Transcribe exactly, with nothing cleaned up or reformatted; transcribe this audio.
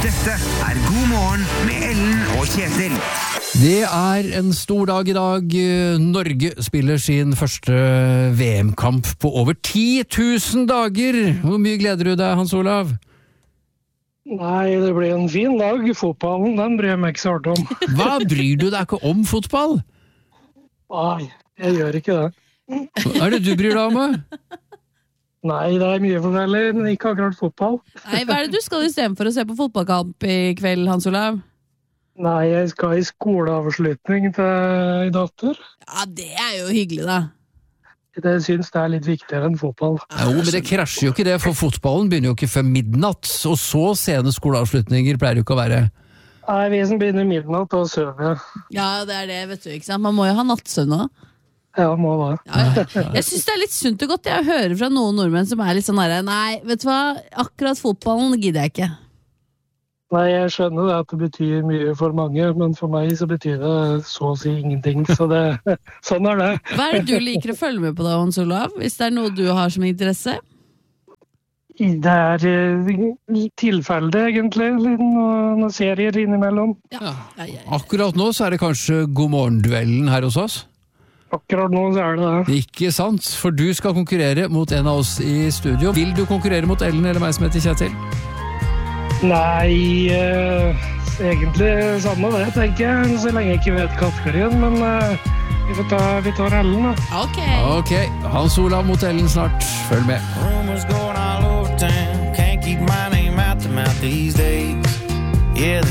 Dette er God morgen med Ellen og Kjetil. Det er en stor dag i dag. Norge spiller sin første V M-kamp på over ti tusen dager. Hvor mye gleder du deg, Hans Olav? Nei, det blir en fin dag. Fotballen, den bryr jeg meg ikke så hardt om. Hva bryr du deg ikke om fotball? Nei, jeg gjør ikke det. Hva er det du bryr deg om? Nei, det er mye forskjellig, men ikke akkurat fotball. Nei, hva er det du skal i stedet for å se på fotballkamp i kveld, Hans Olav? Nei, jeg skal i skoleavslutning til en datter. Ja, det er jo hyggelig da. Det synes det er litt viktigere enn fotball. Jo, men det krasjer jo ikke det, for fotballen begynner jo ikke før midnatt, og så sene skoleavslutninger pleier jo ikke å være. Nei, vi som begynner midnatt, da søver jeg. Ja, det er det, vet du, ikke sant? Man må jo ha nattsøvn også. Ja, må det. Ja, ja. Jeg synes det er litt sunt og godt. Jeg hører fra noen nordmenn som er litt sånn her, nei, vet du hva, akkurat fotballen gidder jeg ikke. Nei, jeg skjønner det at det betyr mye for mange, men for meg så betyr det så å si ingenting, så det, sånn er det. Hva er det du liker å følge med på da, Hans Olav, hvis det er noe du har som interesse? Det er uh, tilfelle egentlig, noen, noen serier innimellom. Ja. Ja, ja, ja. Akkurat nå så er det kanskje God morgen-duellen her hos oss? Akkurat nå så er det det. Ikke sant, for du skal konkurrere mot en av oss i studio. Vil du konkurrere mot Ellen eller meg som heter Kjetil? Nei, uh, egentlig samme det, tenker jeg, så lenge jeg ikke vet kategorien, men uh, vi, får ta, vi tar Ellen da. Ok. Ok, Hans Olav mot Ellen snart. Følg med. Rumors going all over town. Can't keep my name out the mouth these days. Yeah, the